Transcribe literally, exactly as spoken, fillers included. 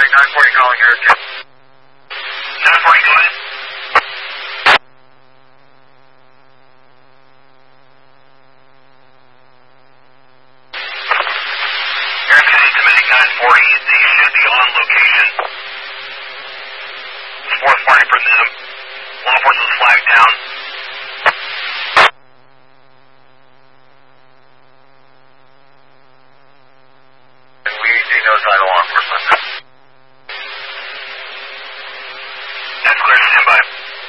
nine forty calling here. nine forty, go ahead. Air County to Medic nine forty, they should be on location. Fourth party from them. Law enforcement's flagged down.